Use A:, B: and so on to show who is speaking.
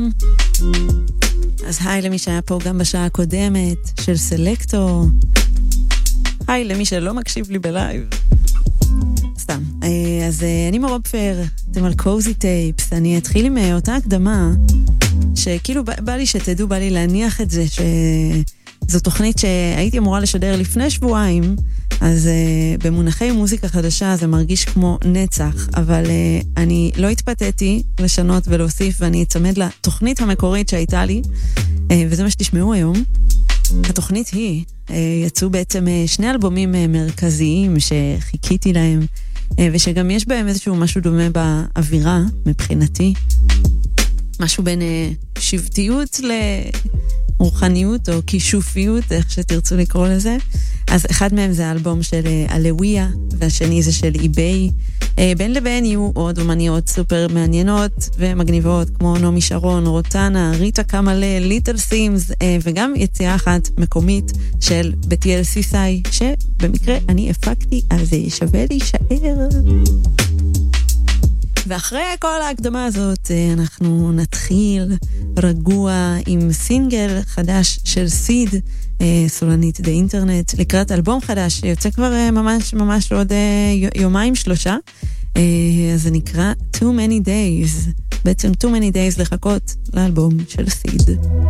A: אז היי למי שהיה פה גם בשעה הקודמת של סלקטור. היי למי שלא מקשיב לי בלייב. סתם. אז אני מורפר, אתם על קוזי טייפס. אני אתחיל עם אותה הקדמה, שכאילו בא לי שתדעו, בא לי להניח את זה, שזו תוכנית שהייתי אמורה לשדר לפני שבועיים, אז במונחי מוזיקה חדשה זה מרגיש כמו נצח, אבל אני לא התפתיתי לשנות ולהוסיף, ואני אצמד לתוכנית המקורית שהייתה לי, וזה מה שתשמעו היום. התוכנית היא, יצאו בעצם שני אלבומים מרכזיים שחיכיתי להם, ושגם יש בהם איזשהו משהו דומה באווירה, מבחינתי. משהו בין שבטיות לרוחניות או כישופיות, איך שתרצו לקרוא לזה. אז אחד מהם זה האלבום של אלוויה, והשני זה של איביי. בין לבין יהיו עוד אומניות סופר מעניינות ומגניבות, כמו נעמי שרון, רוטנה, ריטה קמלה, ליטל סימס, וגם יציאה אחת מקומית של בתיאל סיסאי, שבמקרה אני הפקתי, אז שווה להישאר. ואחרי כל ההקדמה הזאת, אנחנו נתחיל רגוע עם סינגל חדש של סיד, סולנית דה אינטרנט, לקראת אלבום חדש, שיוצא כבר ממש עוד יומיים שלושה, אז זה נקרא Too Many Days, בעצם Too Many Days לחכות לאלבום של סיד.